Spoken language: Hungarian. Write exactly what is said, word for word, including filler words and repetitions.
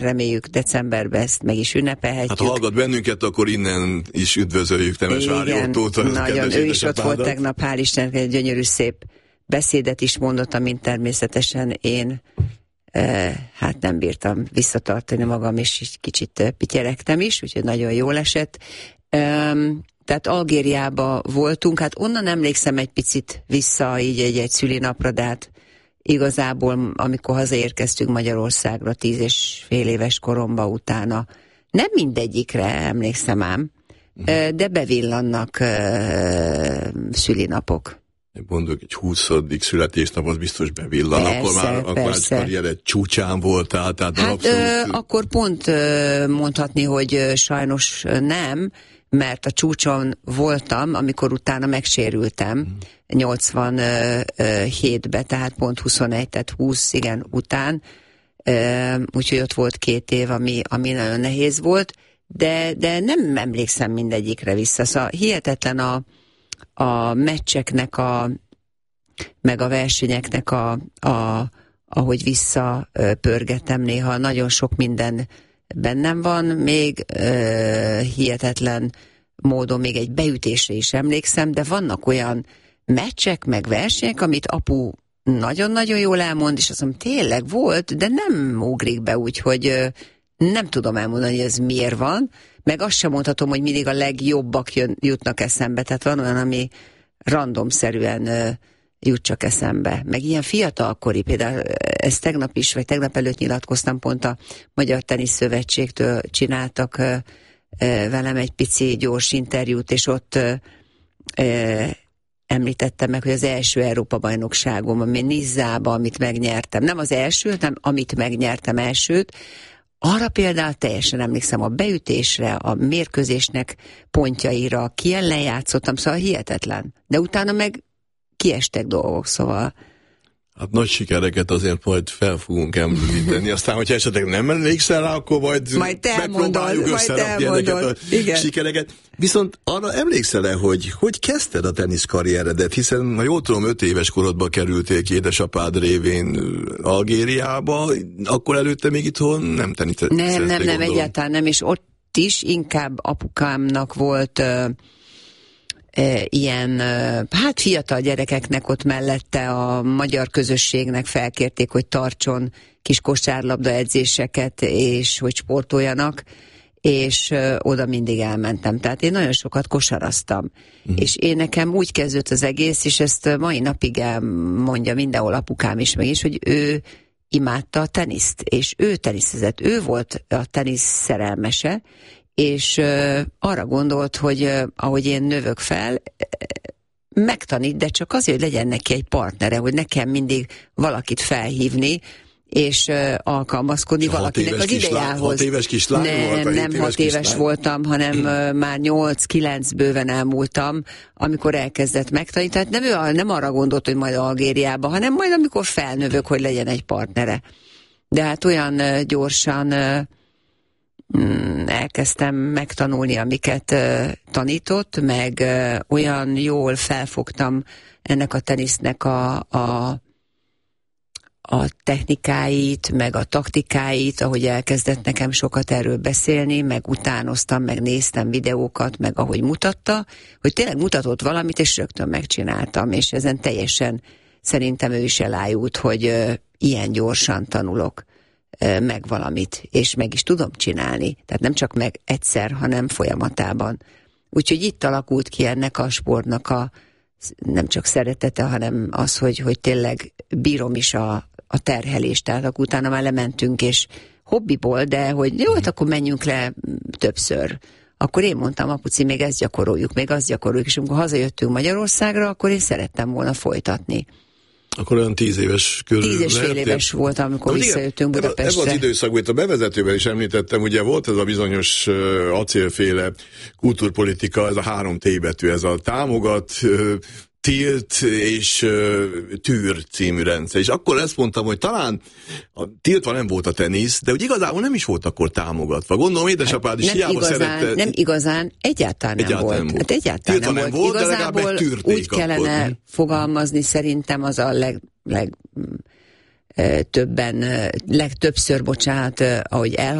reméljük decemberben ezt meg is ünnepelhetjük. Hát ha hallgat bennünket, akkor innen is üdvözöljük Temesvári Ottót. Nagyon, ő is ott volt tegnap, hál' Istennek, egy gyönyörű szép beszédet is mondott, amint természetesen én eh, hát nem bírtam visszatartani magam, és így kicsit pityeregtem is, úgyhogy nagyon jól esett. Um, tehát Algériába voltunk, hát onnan emlékszem egy picit vissza, így egy-egy szülinapra, de hát igazából, amikor hazaérkeztünk Magyarországra tíz és fél éves koromba utána, nem mindegyikre emlékszem ám, uh-huh. de bevillannak uh, szülinapok. Mondjuk egy huszadik születésnapot biztos bevillan, persze, akkor már, akkor már karriered csúcsán voltál. Tehát hát abszolút... ö, akkor pont ö, mondhatni, hogy ö, sajnos nem, mert a csúcson voltam, amikor utána megsérültem, hmm. nyolcvanhétben, tehát pont huszonegy, tehát húsz, igen, után, ö, úgyhogy ott volt két év, ami, ami nagyon nehéz volt, de, de nem emlékszem mindegyikre vissza, szóval hihetetlen a a meccseknek, a, meg a versenyeknek, a, a, ahogy visszapörgetem néha, nagyon sok minden bennem van, még ö, hihetetlen módon még egy beütésre is emlékszem, de vannak olyan meccsek, meg versenyek, amit apu nagyon-nagyon jól elmond, és azt mondom, tényleg volt, de nem ugrik be úgy, hogy ö, nem tudom elmondani, hogy ez miért van, meg azt sem mondhatom, hogy mindig a legjobbak jön, jutnak eszembe, tehát van olyan, ami randomszerűen ö, jut csak eszembe. Meg ilyen fiatalkori, például ezt tegnap is, vagy tegnap előtt nyilatkoztam, pont a Magyar Tenisz Szövetségtől csináltak ö, ö, velem egy pici gyors interjút, és ott ö, ö, említettem meg, hogy az első Európa-bajnokságom, ami Nizzában, amit megnyertem, nem az első, hanem amit megnyertem elsőt, arra például teljesen emlékszem a beütésre, a mérkőzésnek pontjaira, ki ellen játszottam, szóval hihetetlen. De utána meg kiestek dolgok, szóval... Hát nagy sikereket azért majd fel fogunk említeni, aztán, hogyha esetleg nem emlékszel rá, akkor majd, majd megpróbáljuk összerakni ezeket a igen. sikereket. Viszont arra emlékszel-e, hogy hogy kezdted a teniszkarrieredet, hiszen, ha jól tudom, öt éves korodban kerültél ki édesapád révén Algériába, akkor előtte még itthon nem teniszeztél, Nem, nem, nem, gondolom. egyáltalán nem, és ott is inkább apukámnak volt... Uh, E, ilyen, hát fiatal gyerekeknek ott mellette a magyar közösségnek felkérték, hogy tartson kis kosárlabda edzéseket, és hogy sportoljanak, és ö, oda mindig elmentem. Tehát én nagyon sokat kosaraztam. Mm. És én nekem úgy kezdődött az egész, és ezt mai napig elmondja mindenhol apukám is, meg is, hogy ő imádta a teniszt, és ő teniszezett. Ő volt a tenisz szerelmese, és uh, arra gondolt, hogy uh, ahogy én növök fel, uh, megtanít, de csak azért, hogy legyen neki egy partnere, hogy nekem mindig valakit felhívni, és uh, alkalmazkodni hat valakinek az idejához. Hat éves kislány nem, volt? Nem, éves hat éves kislány? voltam, hanem uh, már nyolc-kilenc bőven elmúltam, amikor elkezdett megtanítani. Tehát nem, ő nem arra gondolt, hogy majd Algériába, hanem majd amikor felnövök, hogy legyen egy partnere. De hát olyan uh, gyorsan... Uh, elkezdtem megtanulni, amiket uh, tanított, meg uh, olyan jól felfogtam ennek a tenisznek a, a, a technikáit, meg a taktikáit, ahogy elkezdett nekem sokat erről beszélni, meg utánoztam, meg néztem videókat, meg ahogy mutatta, hogy tényleg mutatott valamit, és rögtön megcsináltam, és ezen teljesen szerintem ő is elájult, hogy uh, ilyen gyorsan tanulok meg valamit, és meg is tudom csinálni. Tehát nem csak meg egyszer, hanem folyamatában. Úgyhogy itt alakult ki ennek a sportnak a nem csak szeretete, hanem az, hogy, hogy tényleg bírom is a, a terhelést. Tehát akkor utána már lementünk, és hobbiból, de hogy jó, hát akkor menjünk le többször. Akkor én mondtam, apuci, még ezt gyakoroljuk, még azt gyakoroljuk, és amikor hazajöttünk Magyarországra, akkor én szerettem volna folytatni. Akkor olyan tíz éves körül. Tíz és fél éves voltam, amikor visszajöttünk Budapestre. Ez az időszakban, itt a bevezetőben is említettem, ugye volt ez a bizonyos uh, acélféle kultúrpolitika, ez a három T betű, ez a támogat, uh, tilt és uh, tűr című rendszer. És akkor ezt mondtam, hogy talán a tiltva nem volt a tenisz, de úgy igazából nem is volt akkor támogatva. Gondolom, édesapád is nem hiába igazán, szerette. Nem igazán, egyáltalán nem egyáltalán volt. volt. Hát egyáltalán tiltva nem, nem volt. volt, Igazából de úgy kellene akkor. fogalmazni, szerintem az a leg, leg többen, legtöbbször, bocsánat, ahogy el